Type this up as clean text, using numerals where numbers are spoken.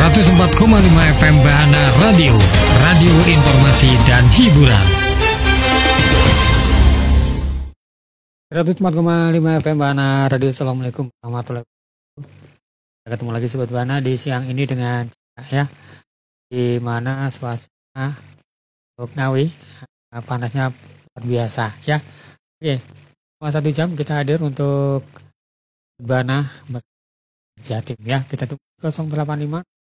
104,5 FM Bahana Radio, radio informasi dan hiburan. 104,5 FM Bahana Radio. Assalamualaikum warahmatullahi wabarakatuh. Ketemu lagi Sobat Bahana di siang ini dengan saya, di mana suasana Ngawi panasnya luar biasa ya. Oke, selama 1 jam kita hadir untuk Bahana Jatim ya. Kita tunggu 085